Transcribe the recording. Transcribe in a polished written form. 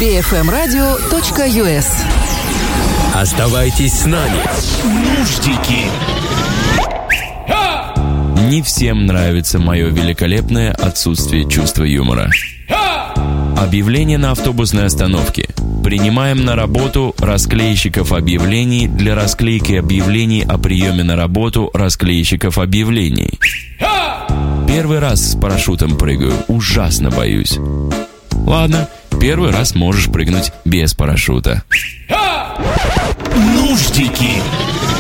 bfmradio.us. Оставайтесь с нами. Нуждики. Не всем нравится мое великолепное отсутствие чувства юмора. Объявление на автобусной остановке. Принимаем на работу расклейщиков объявлений для расклейки объявлений о приеме на работу расклейщиков объявлений. Первый раз с парашютом прыгаю, ужасно боюсь. Ладно, первый раз можешь прыгнуть без парашюта. Нуждики.